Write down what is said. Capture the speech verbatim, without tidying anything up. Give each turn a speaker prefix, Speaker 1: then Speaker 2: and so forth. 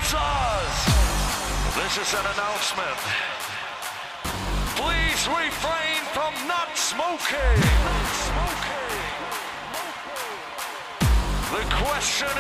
Speaker 1: sponsors. This is an announcement. Please refrain from not smoking. Not smoking. The question